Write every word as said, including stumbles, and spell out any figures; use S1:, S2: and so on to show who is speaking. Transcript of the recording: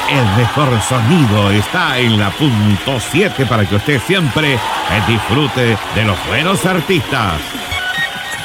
S1: El mejor sonido está en la punto siete para que usted siempre disfrute de los buenos artistas.